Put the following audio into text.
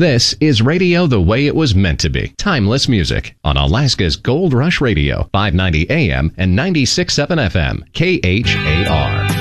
This is radio the way it was meant to be. Timeless music on Alaska's Gold Rush Radio, 590 AM and 96.7 FM, KHAR.